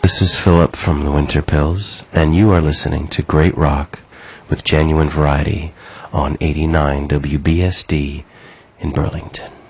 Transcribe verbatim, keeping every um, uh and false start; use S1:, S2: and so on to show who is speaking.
S1: This is Philip from the Winter Pills, and you are listening to Great Rock with Genuine Variety on eighty-nine W B S D in Burlington.